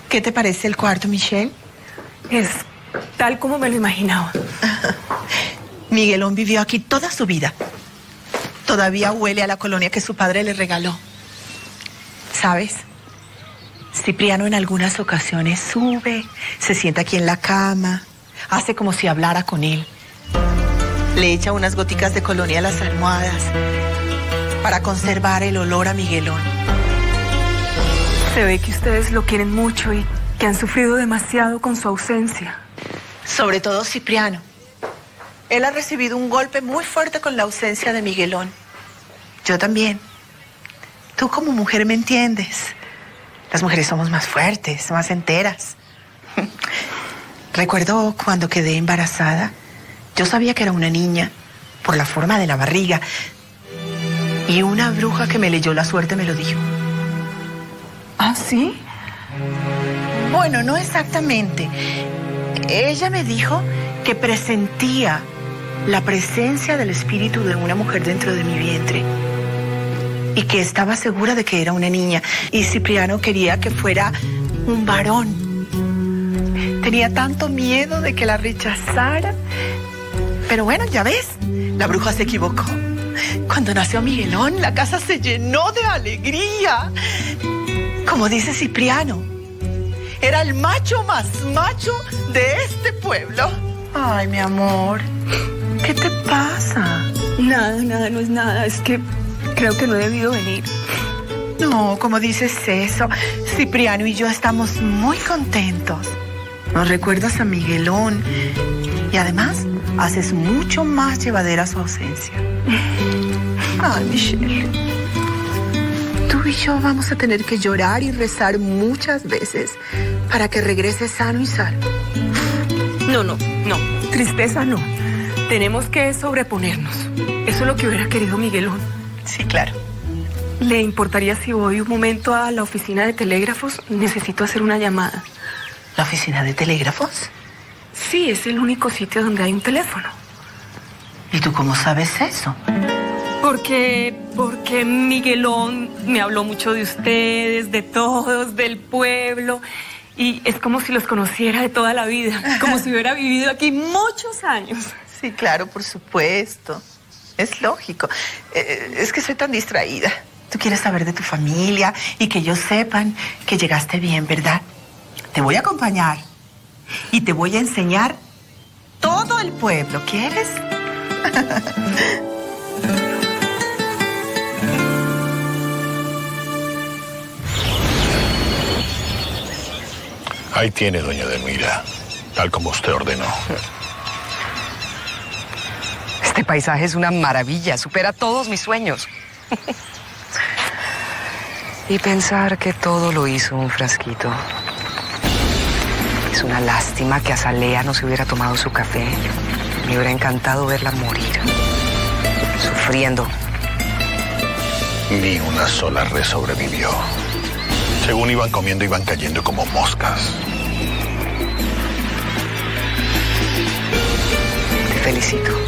¿Qué te parece el cuarto, Michelle? Es tal como me lo imaginaba. Miguelón vivió aquí toda su vida. Todavía huele a la colonia que su padre le regaló. ¿Sabes? Cipriano en algunas ocasiones sube, se sienta aquí en la cama, hace como si hablara con él. Le echa unas goticas de colonia a las almohadas para conservar el olor a Miguelón. Se ve que ustedes lo quieren mucho y que han sufrido demasiado con su ausencia. Sobre todo Cipriano. Él ha recibido un golpe muy fuerte con la ausencia de Miguelón. Yo también. Tú como mujer me entiendes. Las mujeres somos más fuertes, más enteras. Recuerdo cuando quedé embarazada. Yo sabía que era una niña por la forma de la barriga. Y una bruja que me leyó la suerte me lo dijo. ¿Ah, sí? Bueno, no exactamente. Ella me dijo que presentía la presencia del espíritu de una mujer dentro de mi vientre y que estaba segura de que era una niña y Cipriano quería que fuera un varón. Tenía tanto miedo de que la rechazara, pero bueno, ya ves, la bruja se equivocó. Cuando nació Miguelón, la casa se llenó de alegría. Como dice Cipriano, era el macho más macho de este pueblo. Ay, mi amor, ¿qué te pasa? Nada, no es nada. Es que creo que no he debido venir. No, como dices eso, Cipriano y yo estamos muy contentos. Nos recuerdas a Miguelón y además haces mucho más llevadera su ausencia. Ay, Michelle, tú y yo vamos a tener que llorar y rezar muchas veces para que regrese sano y salvo. No. Tristeza no. Tenemos que sobreponernos. Eso es lo que hubiera querido Miguelón. Sí, claro. ¿Le importaría si voy un momento a la oficina de telégrafos? Necesito hacer una llamada. ¿La oficina de telégrafos? Sí, es el único sitio donde hay un teléfono. ¿Y tú cómo sabes eso? Porque Miguelón me habló mucho de ustedes, de todos, del pueblo. Y es como si los conociera de toda la vida. Como si hubiera vivido aquí muchos años. Sí, claro, por supuesto. Es lógico. Es que soy tan distraída. Tú quieres saber de tu familia y que ellos sepan que llegaste bien, ¿verdad? Te voy a acompañar y te voy a enseñar todo el pueblo. ¿Quieres? Ahí tiene, doña Edelmira, tal como usted ordenó. Este paisaje es una maravilla, supera todos mis sueños. Y pensar que todo lo hizo un frasquito. Es una lástima que Azalea no se hubiera tomado su café. Me hubiera encantado verla morir, sufriendo. Ni una sola res sobrevivió. Según iban comiendo, iban cayendo como moscas. Te felicito.